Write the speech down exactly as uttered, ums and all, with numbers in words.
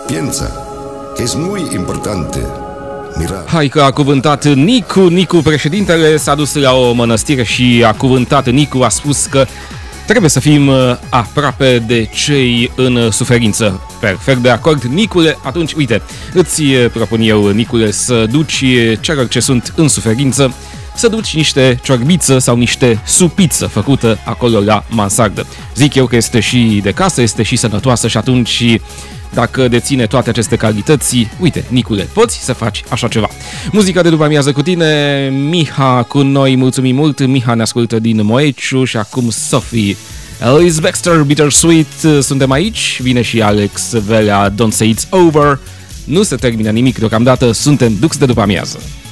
Piensa que es muy importante. Mira. Hai că a cuvântat Nicu, Nicu președintele s-a dus la o mănăstire și a cuvântat Nicu, a spus că trebuie să fim aproape de cei în suferință. Perfect de acord, Nicule. Atunci, uite, îți propun eu, Nicule, să duci celor ce sunt în suferință, să duci niște ciorbiță sau niște supiță făcută acolo la mansardă. Zic eu că este și de casă, este și sănătoasă și atunci, dacă deține toate aceste calități, uite, Nicule, poți să faci așa ceva. Muzica de după amiază cu tine, Miha cu noi, mulțumim mult. Miha ne ascultă din Moeciu și acum Sophie. Alice Baxter, Bittersweet, suntem aici, vine și Alex Velea, Don't Say It's Over. Nu se termină nimic deocamdată, suntem Dux de după amiază.